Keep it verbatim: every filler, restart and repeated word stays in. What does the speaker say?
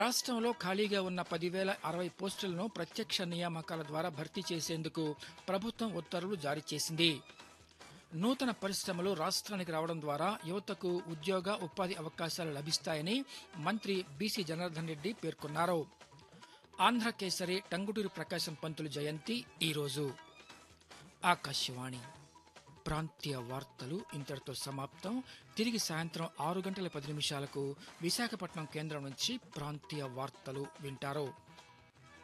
రాష్ట్రంలో ఖాళీగా ఉన్న పదివేల అరవై పోస్టులను ప్రత్యక్ష నియామకాల ద్వారా భర్తీ చేసేందుకు ప్రభుత్వం ఉత్తర్వులు జారీ చేసింది. నూతన పరిశ్రమలు రాష్ట్రానికి రావడం ద్వారా యువతకు ఉద్యోగ ఉపాధి అవకాశాలు లభిస్తాయని మంత్రి బీసీ జనార్దన్ రెడ్డి పేర్కొన్నారు. ఆంధ్ర కేసరి టంగుటూరి ప్రకాశం పంతులు జయంతి ఈరోజు. ఆకాశవాణి ప్రాంతీయ వార్తలు ఇంతటితో సమాప్తం. తిరిగి సాయంత్రం ఆరు గంటల పది నిమిషాలకు విశాఖపట్నం కేంద్రం నుంచి ప్రాంతీయ వార్తలు వింటారు.